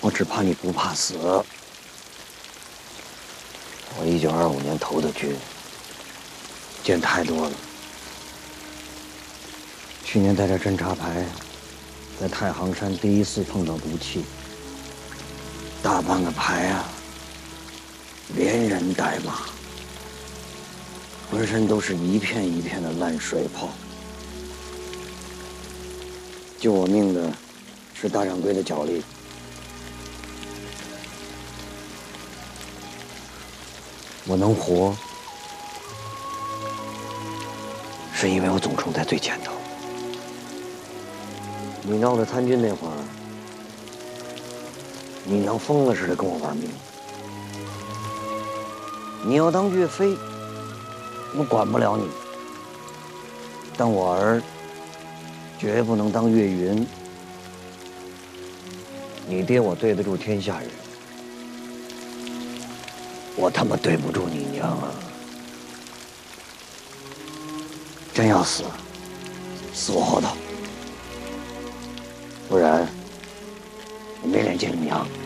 我只怕你不怕死。我1925年投的军，见太多了。去年带着侦察排，在太行山第一次碰到毒气，大半个排啊，连人带马，浑身都是一片一片的烂水泡。救我命的是大掌柜的脚力。我能活，是因为我总冲在最前头。你闹着参军那会儿，你能疯了似的跟我玩命。你要当岳飞，我管不了你；但我儿绝不能当岳云。你爹我对得住天下人，我他妈对不住你娘啊！真要死，死我后头，不然我没脸见你娘。